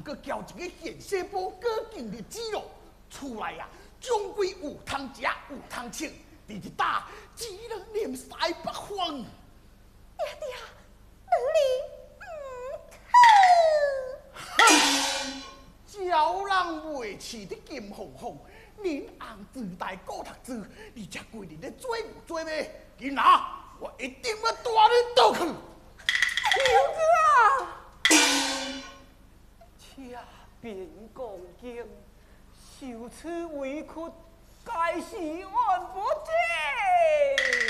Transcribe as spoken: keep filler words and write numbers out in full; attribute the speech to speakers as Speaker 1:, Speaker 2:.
Speaker 1: 通阁交一个现世报过境日子咯。厝内啊，总归有通食，有通穿，第一打只能念西北风。
Speaker 2: 爹爹，你唔
Speaker 1: 哼！招人袂饲的金凤凤，恁红自大顾读书，你这几日咧做有做未？今仔我一定要带你倒去。
Speaker 2: 舅哥，
Speaker 3: 且便讲经，受此委屈，该是案不正。